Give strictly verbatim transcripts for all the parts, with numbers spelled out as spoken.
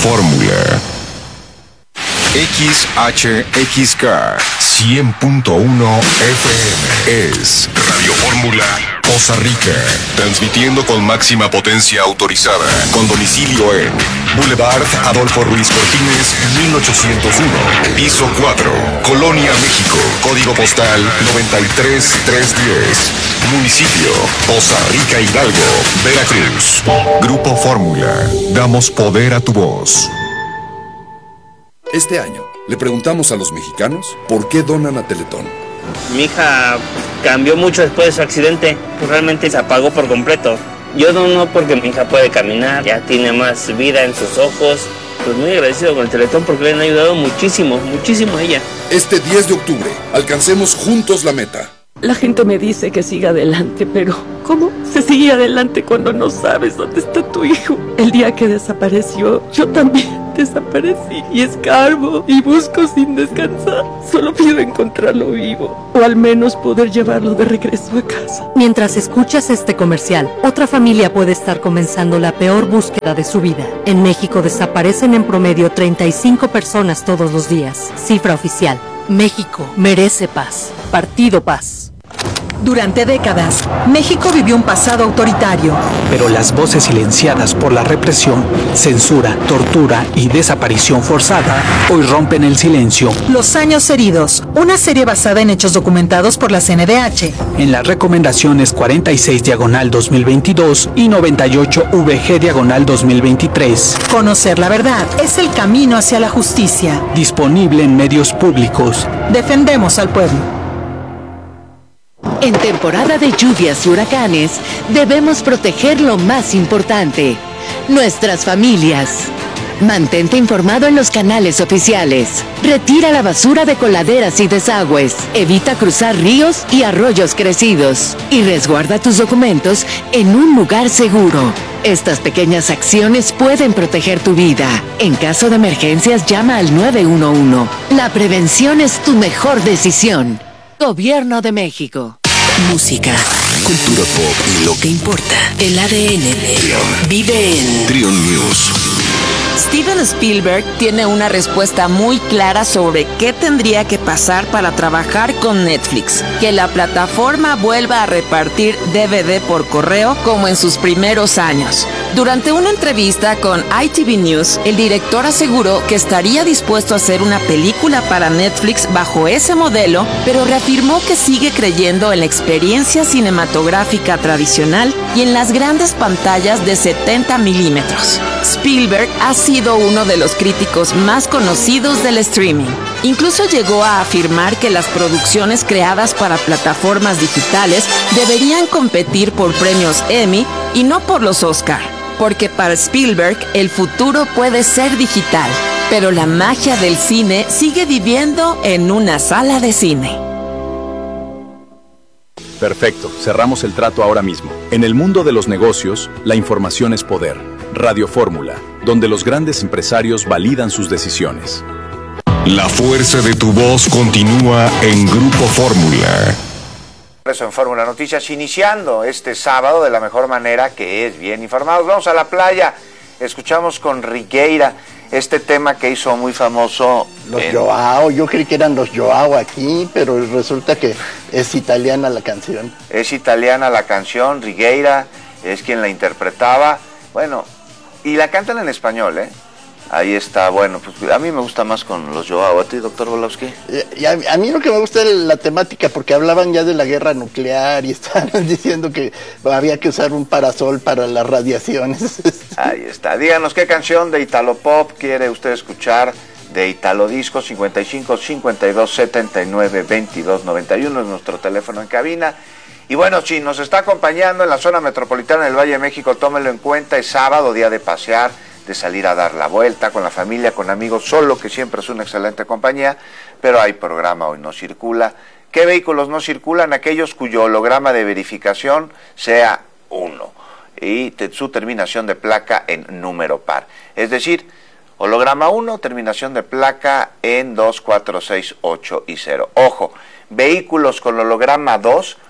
Fórmula. X H X K cien punto uno F M es Radio Fórmula Poza Rica, transmitiendo con máxima potencia autorizada, con domicilio en Boulevard Adolfo Ruiz Cortines, mil ochocientos uno, piso cuatro, Colonia, México, código postal noventa y tres mil trescientos diez, municipio Poza Rica, Hidalgo, Veracruz. Grupo Fórmula, damos poder a tu voz. Este año, le preguntamos a los mexicanos por qué donan a Teletón. Mi hija cambió mucho después de su accidente, pues realmente se apagó por completo. Yo dono porque mi hija puede caminar, ya tiene más vida en sus ojos. Pues muy agradecido con el Teletón porque le han ayudado muchísimo, muchísimo a ella. Este diez de octubre, alcancemos juntos la meta. La gente me dice que siga adelante, pero ¿cómo se sigue adelante cuando no sabes dónde está tu hijo? El día que desapareció, yo también desaparecí y escarbo y busco sin descansar. Solo pido encontrarlo vivo o al menos poder llevarlo de regreso a casa. Mientras escuchas este comercial, otra familia puede estar comenzando la peor búsqueda de su vida. En México desaparecen en promedio treinta y cinco personas todos los días. Cifra oficial. México merece paz. Partido Paz. Durante décadas, México vivió un pasado autoritario. Pero las voces silenciadas por la represión, censura, tortura y desaparición forzada hoy rompen el silencio. Los años heridos, una serie basada en hechos documentados por la C N D H. En las recomendaciones cuarenta y seis diagonal dos mil veintidós y noventa y ocho V G diagonal dos mil veintitrés. Conocer la verdad es el camino hacia la justicia. Disponible en medios públicos. Defendemos al pueblo. En temporada de lluvias y huracanes, debemos proteger lo más importante, nuestras familias. Mantente informado en los canales oficiales. Retira la basura de coladeras y desagües. Evita cruzar ríos y arroyos crecidos. Y resguarda tus documentos en un lugar seguro. Estas pequeñas acciones pueden proteger tu vida. En caso de emergencias, llama al nueve uno uno. La prevención es tu mejor decisión. Gobierno de México. Música, cultura pop y lo que importa. El A D N de Trion vive en Trion News. Steven Spielberg tiene una respuesta muy clara sobre qué tendría que pasar para trabajar con Netflix. Que la plataforma vuelva a repartir D V D por correo como en sus primeros años. Durante una entrevista con I T V News, el director aseguró que estaría dispuesto a hacer una película para Netflix bajo ese modelo, pero reafirmó que sigue creyendo en la experiencia cinematográfica tradicional y en las grandes pantallas de setenta milímetros. Spielberg ha sido uno de los críticos más conocidos del streaming. Incluso llegó a afirmar que las producciones creadas para plataformas digitales deberían competir por premios Emmy y no por los Oscar, porque para Spielberg el futuro puede ser digital, pero la magia del cine sigue viviendo en una sala de cine. Perfecto, cerramos el trato ahora mismo. En el mundo de los negocios, la información es poder. Radio Fórmula, donde los grandes empresarios validan sus decisiones. La fuerza de tu voz continúa en Grupo Fórmula. Eso en Fórmula Noticias, iniciando este sábado de la mejor manera, que es bien informados. Vamos a la playa, escuchamos con Rigueira este tema que hizo muy famoso. Los en... Joao, yo creí que eran los Joao aquí, pero resulta que es italiana la canción. Es italiana la canción, Rigueira es quien la interpretaba. Bueno, y la cantan en español, ¿eh? Ahí está, bueno, pues a mí me gusta más con los Joao. ¿A ti, doctor Volowski? Y a, a mí lo que me gusta es la temática, porque hablaban ya de la guerra nuclear y estaban diciendo que había que usar un parasol para las radiaciones. Ahí está. Díganos qué canción de Italo Pop quiere usted escuchar de Italo Disco. Cincuenta y cinco, cincuenta y dos, setenta y nueve, veintidós, noventa y uno es nuestro teléfono en cabina. Y bueno, si nos está acompañando en la zona metropolitana del Valle de México, tómelo en cuenta, es sábado, día de pasear, de salir a dar la vuelta con la familia, con amigos, solo, que siempre es una excelente compañía, pero hay programa hoy, no circula. ¿Qué vehículos no circulan? Aquellos cuyo holograma de verificación sea uno y te, su terminación de placa en número par. Es decir, holograma uno, terminación de placa en dos, cuatro, seis, ocho y cero. Ojo, vehículos con holograma dos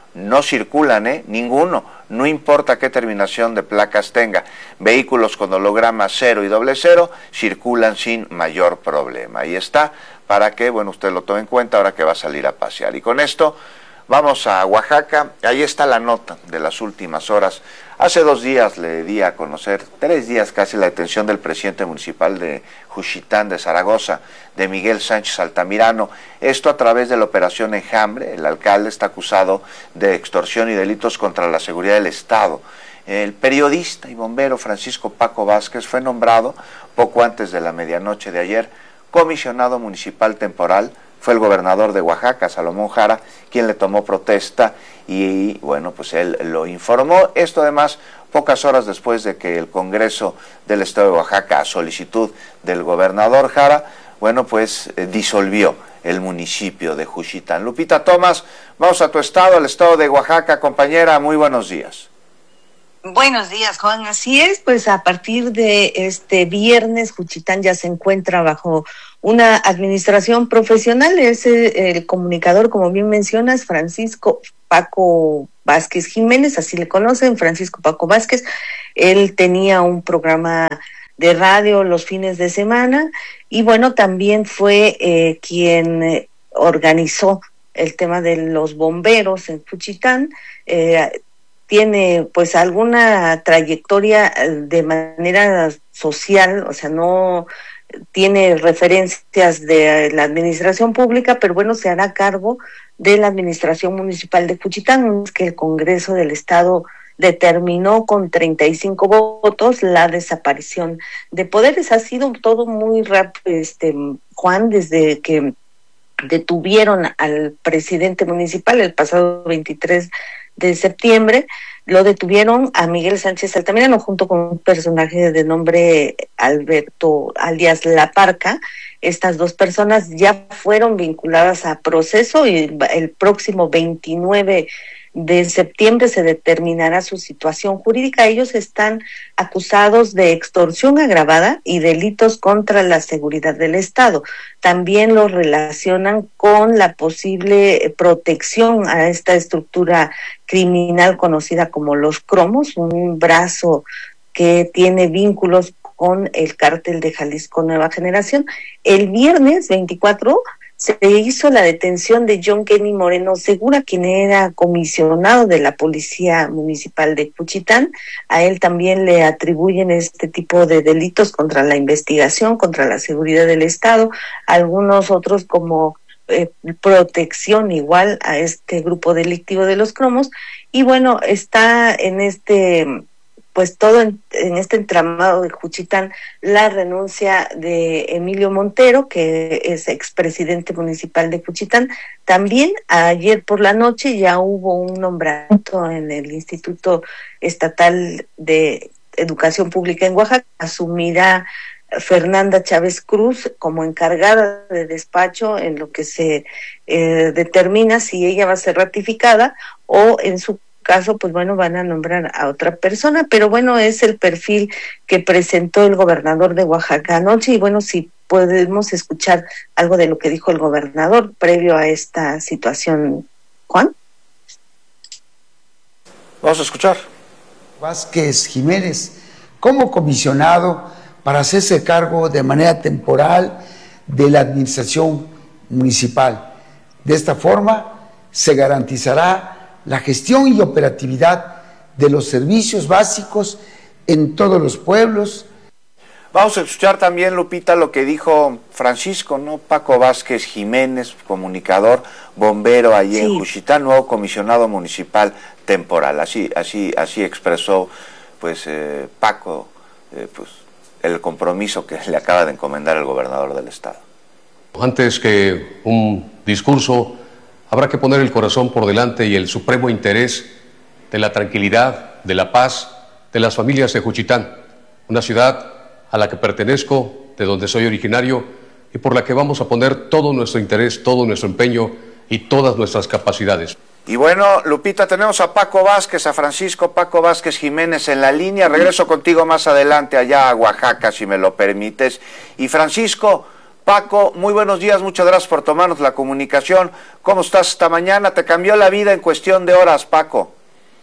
no circulan, ¿eh? Ninguno, no importa qué terminación de placas tenga. Vehículos con holograma cero y doble cero circulan sin mayor problema. Ahí está, para que, bueno, usted lo tome en cuenta ahora que va a salir a pasear. Y con esto vamos a Oaxaca. Ahí está la nota de las últimas horas. Hace dos días le di a conocer, tres días casi, la detención del presidente municipal de Juchitán de Zaragoza, de Miguel Sánchez Altamirano. Esto a través de la operación Enjambre. El alcalde está acusado de extorsión y delitos contra la seguridad del Estado. El periodista y bombero Francisco Paco Vázquez fue nombrado poco antes de la medianoche de ayer comisionado municipal temporal. Fue el gobernador de Oaxaca, Salomón Jara, quien le tomó protesta y, bueno, pues él lo informó. Esto además pocas horas después de que el Congreso del Estado de Oaxaca, a solicitud del gobernador Jara, bueno, pues eh, disolvió el municipio de Juchitán. Lupita Tomás, vamos a tu estado, al estado de Oaxaca. Compañera, muy buenos días. Buenos días, Juan. Así es, pues a partir de este viernes, Juchitán ya se encuentra bajo una administración profesional. Es eh, el comunicador, como bien mencionas, Francisco Paco Vázquez Jiménez, así le conocen, Francisco Paco Vázquez. Él tenía un programa de radio los fines de semana y bueno, también fue eh, quien eh, organizó el tema de los bomberos en Juchitán. Eh, tiene pues alguna trayectoria de manera social, o sea, no tiene referencias de la administración pública, pero bueno, se hará cargo de la administración municipal de Juchitán, que el Congreso del Estado determinó con treinta y cinco votos la desaparición de poderes. Ha sido todo muy rápido, este, Juan, desde que detuvieron al presidente municipal el pasado veintitrés de septiembre, lo detuvieron a Miguel Sánchez Altamirano junto con un personaje de nombre Alberto alias La Parca. Estas dos personas ya fueron vinculadas a proceso y el próximo veintinueve de septiembre se determinará su situación jurídica. Ellos están acusados de extorsión agravada y delitos contra la seguridad del Estado. También los relacionan con la posible protección a esta estructura criminal conocida como los Cromos, un brazo que tiene vínculos con el cártel de Jalisco Nueva Generación. El viernes veinticuatro se hizo la detención de John Kenny Moreno Segura, quien era comisionado de la Policía Municipal de Juchitán. A él también le atribuyen este tipo de delitos contra la investigación, contra la seguridad del Estado, algunos otros como eh, protección igual a este grupo delictivo de los Cromos. Y bueno, está en este... pues todo en, en este entramado de Juchitán, la renuncia de Emilio Montero, que es expresidente municipal de Juchitán. También ayer por la noche ya hubo un nombramiento en el Instituto Estatal de Educación Pública en Oaxaca. Asumirá Fernanda Chávez Cruz como encargada de despacho en lo que se eh, determina si ella va a ser ratificada o en su caso, pues bueno, van a nombrar a otra persona, pero bueno, es el perfil que presentó el gobernador de Oaxaca anoche y bueno, si podemos escuchar algo de lo que dijo el gobernador previo a esta situación, Juan. Vamos a escuchar. Vázquez Jiménez, como comisionado para hacerse cargo de manera temporal de la administración municipal. De esta forma, se garantizará la gestión y operatividad de los servicios básicos en todos los pueblos. Vamos a escuchar también, Lupita, lo que dijo Francisco, ¿no? Paco Vázquez Jiménez, comunicador, bombero allí sí. en Juchitán, nuevo comisionado municipal temporal. Así, así, así expresó, pues, eh, Paco, eh, pues, el compromiso que le acaba de encomendar el gobernador del estado. Antes que un discurso, habrá que poner el corazón por delante y el supremo interés de la tranquilidad, de la paz, de las familias de Juchitán, una ciudad a la que pertenezco, de donde soy originario y por la que vamos a poner todo nuestro interés, todo nuestro empeño y todas nuestras capacidades. Y bueno, Lupita, tenemos a Paco Vázquez, a Francisco Paco Vázquez Jiménez en la línea. Regreso contigo más adelante allá a Oaxaca, si me lo permites. Y Francisco Paco, muy buenos días, muchas gracias por tomarnos la comunicación. ¿Cómo estás esta mañana? ¿Te cambió la vida en cuestión de horas, Paco?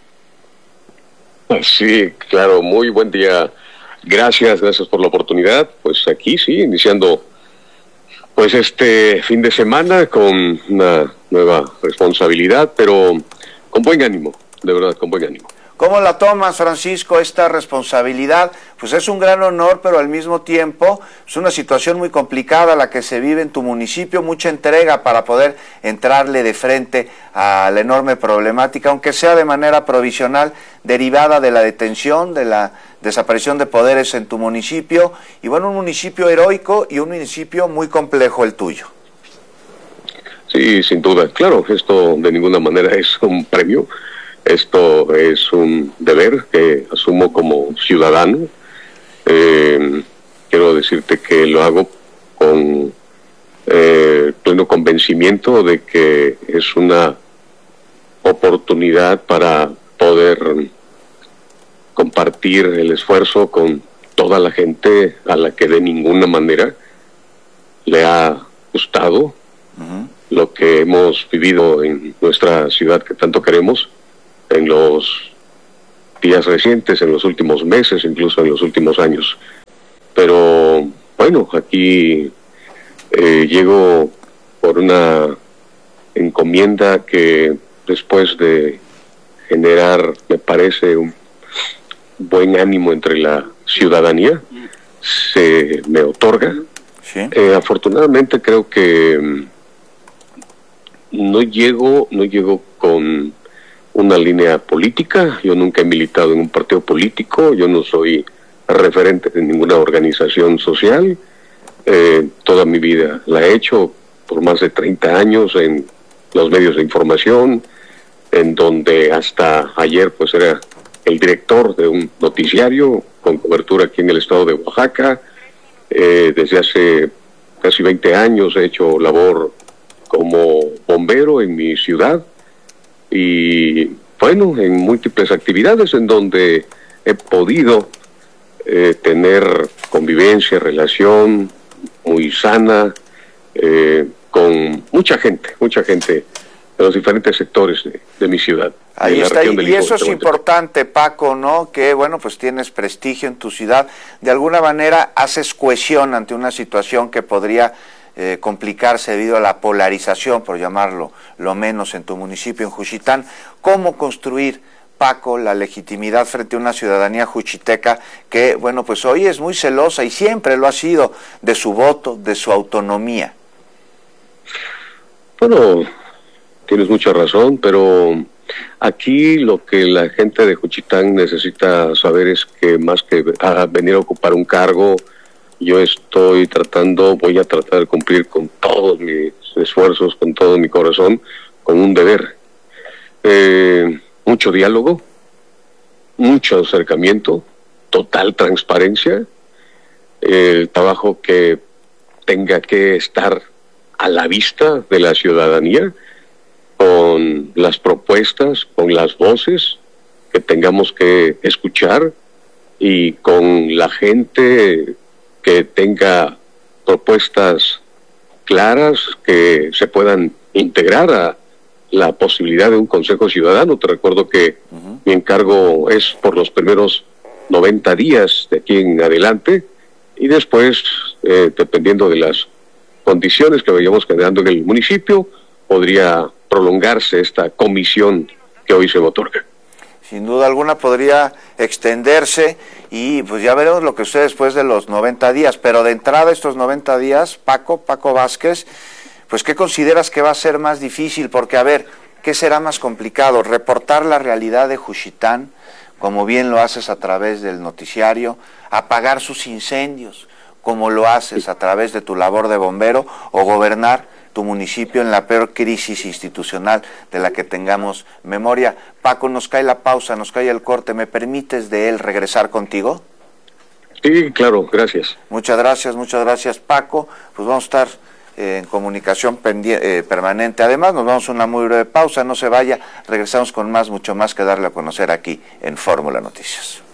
Sí, claro, muy buen día. Gracias, gracias por la oportunidad. Pues aquí sí, iniciando pues este fin de semana con una nueva responsabilidad, pero con buen ánimo, de verdad, con buen ánimo. ¿Cómo la tomas, Francisco, esta responsabilidad? Pues es un gran honor, pero al mismo tiempo es una situación muy complicada la que se vive en tu municipio, mucha entrega para poder entrarle de frente a la enorme problemática, aunque sea de manera provisional, derivada de la detención, de la desaparición de poderes en tu municipio, y bueno, un municipio heroico y un municipio muy complejo el tuyo. Sí, sin duda, claro, esto de ninguna manera es un premio. Esto es un deber que asumo como ciudadano. Eh, quiero decirte que lo hago con eh, pleno convencimiento de que es una oportunidad para poder compartir el esfuerzo con toda la gente a la que de ninguna manera le ha gustado uh-huh. lo que hemos vivido en nuestra ciudad que tanto queremos en los días recientes, en los últimos meses, incluso en los últimos años. Pero bueno, aquí eh, llego por una encomienda que después de generar, me parece, un buen ánimo entre la ciudadanía, se me otorga. ¿Sí? Eh, afortunadamente creo que no llego, no llego con una línea política. Yo nunca he militado en un partido político, yo no soy referente de ninguna organización social. Eh, toda mi vida la he hecho por más de treinta años en los medios de información, en donde hasta ayer pues era el director de un noticiario con cobertura aquí en el estado de Oaxaca. Eh, desde hace casi veinte años he hecho labor como bombero en mi ciudad. Y bueno, en múltiples actividades en donde he podido eh, tener convivencia, relación muy sana eh, con mucha gente, mucha gente de los diferentes sectores de, de mi ciudad. Ahí está, y, y eso es importante, Paco, ¿no? Que bueno, pues tienes prestigio en tu ciudad, de alguna manera haces cohesión ante una situación que podría Eh, complicarse debido a la polarización, por llamarlo lo menos, en tu municipio, en Juchitán. ¿Cómo construir, Paco, la legitimidad frente a una ciudadanía juchiteca que, bueno, pues hoy es muy celosa y siempre lo ha sido de su voto, de su autonomía? Bueno, tienes mucha razón, pero aquí lo que la gente de Juchitán necesita saber es que más que a venir a ocupar un cargo, yo estoy tratando, voy a tratar de cumplir con todos mis esfuerzos, con todo mi corazón, con un deber. Eh, mucho diálogo, mucho acercamiento, total transparencia, el trabajo que tenga que estar a la vista de la ciudadanía, con las propuestas, con las voces que tengamos que escuchar y con la gente que tenga propuestas claras que se puedan integrar a la posibilidad de un Consejo Ciudadano. Te recuerdo que uh-huh. mi encargo es por los primeros noventa días de aquí en adelante y después, eh, dependiendo de las condiciones que vayamos generando en el municipio, podría prolongarse esta comisión que hoy se me otorga. Sin duda alguna podría extenderse y pues ya veremos lo que sucede después de los noventa días, pero de entrada estos noventa días, Paco, Paco Vázquez, pues ¿qué consideras que va a ser más difícil? Porque a ver, ¿qué será más complicado? ¿Reportar la realidad de Juchitán, como bien lo haces a través del noticiario, apagar sus incendios, como lo haces a través de tu labor de bombero, o gobernar tu municipio en la peor crisis institucional de la que tengamos memoria? Paco, nos cae la pausa, nos cae el corte, ¿me permites de él regresar contigo? Sí, claro, gracias. Muchas gracias, muchas gracias, Paco. Pues vamos a estar eh, en comunicación eh, permanente. Además, nos vamos a una muy breve pausa, no se vaya, regresamos con más, mucho más que darle a conocer aquí en Fórmula Noticias.